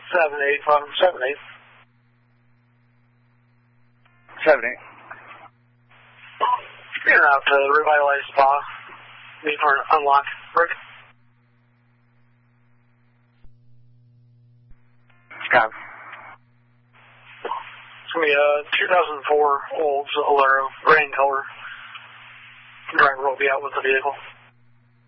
7-8, from 7-8. 7-8. In and out to Revitalize Spa. Need for an unlock. Rick? Copy. It's going to be a 2004 Olds Alero, gray in color. Driver will be out with the vehicle.